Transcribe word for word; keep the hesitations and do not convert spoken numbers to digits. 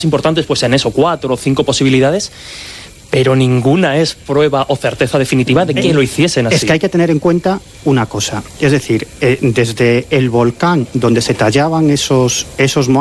importantes pues en eso, cuatro o cinco posibilidades, pero ninguna es prueba o certeza definitiva de que eh, lo hiciesen así. Es que hay que tener en cuenta una cosa, es decir, eh, desde el volcán donde se tallaban esos, esos